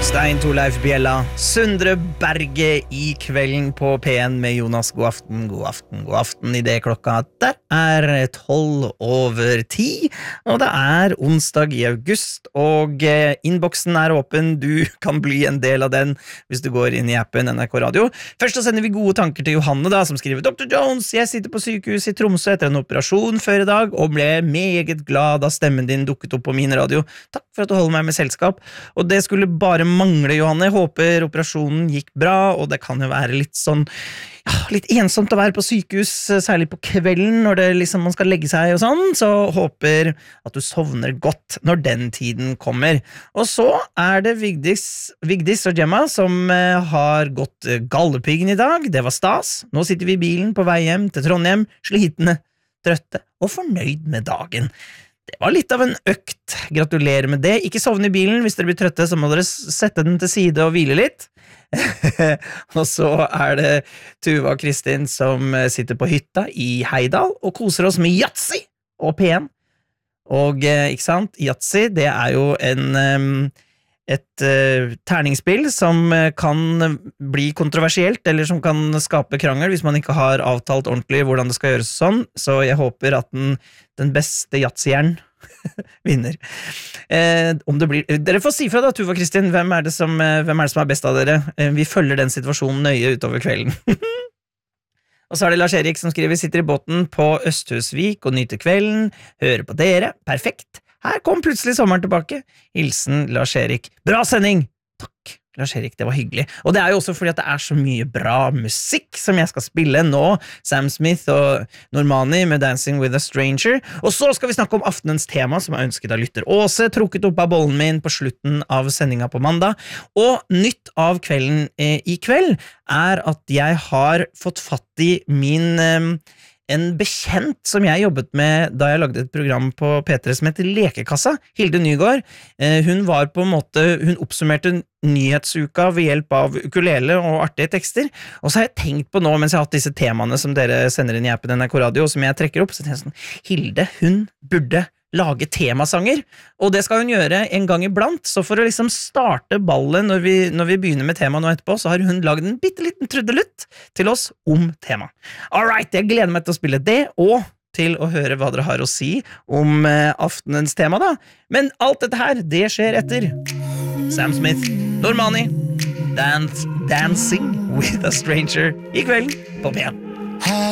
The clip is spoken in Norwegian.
Stein Torleif Bjella, Sundre Berge I kvelden på P1 med Jonas. God aften, god aften, god aften. I det klokka det 12:10, og det onsdag I august, og innboksen åpen. Du kan bli en del av den hvis du går inn I appen NRK Radio. Først så sender vi gode tanker til Johanne da, som skriver: Dr. Jones, jeg sitter på sykehus I Tromsø etter en operasjon før I dag, og ble meget glad da stemmen din dukket opp på min radio. Takk for at du holder meg med selskap. Og det skulle bare mangle, Johanne. Jeg håper operasjonen gikk bra, og det kan jo være litt sånn, ja, litt ensomt å være på sykehus, særlig på kvelden når det liksom man skal legge seg og sånn, så håper at du sovner godt når den tiden kommer. Og så det Vigdis og Gemma som har gått Galdhøpiggen I dag. Det var stas. Nå sitter vi I bilen på vei hjem til Trondheim, slitne, trøtte og fornøyd med dagen. Det var litt av en økt. Gratulerer med det. Ikke sovne I bilen. Hvis dere blir trøtte, så må dere sette den til side og hvile litt. Og så det Tuva og Kristin som sitter på hytta I Heidal og koser oss med Yatzy og P1. Og ikke sant, Yatzy, det jo et terningspill som kan bli kontroversielt, eller som kan skape krangel hvis man ikke har avtalt ordentlig hvordan det skal gjøres sånn, så jeg håper at den beste Yatzy-eren vinner. Om det blir, dere får si fra da, Tuva og Kristin, hvem det som best av dere? Vi følger den situasjonen nøye utover kvelden. Og så det Lars-Erik som skriver: sitter I båten på Østhusvik og nyter kvelden, hører på dere, perfekt. Her kom plutselig sommeren tilbake. Hilsen Lars-Erik. Bra sending! Takk, Lars-Erik, det var hyggelig. Og det jo også fordi at det så mye bra musikk som jeg skal spille nå. Sam Smith og Normani med Dancing with a Stranger. Og så skal vi snakke om aftenens tema, som ønsket av lytter Åse, trukket opp av bollen min på slutten av sendinga på mandag. Og nytt av kvelden I kveld at jeg har fått fatt I en bekjent som jeg jobbet med da jeg lagde et program på P3 som heter Lekekassa, Hilde Nygaard. Hun var på en måte, hun oppsummerte nyhetsuka ved hjelp av ukulele og artige tekster, og så har jeg tenkt på nå, mens jeg har hatt disse temaene som dere sender inn I appen NRK Radio, og som jeg trekker opp, så tenker jeg sånn, Hilde, hun burde lage temasanger, og det skal hun gjøre en gang iblant, så for å liksom starte ballet når vi begynner med tema nå etterpå, så har hun laget en bitteliten trudelutt til oss om tema. Alright, jeg gleder meg til å spille det, og til å høre hva dere har å si om aftenens tema da. Men alt dette her, det skjer etter Sam Smith, Normani, Dancing with a Stranger I kvelden på P1.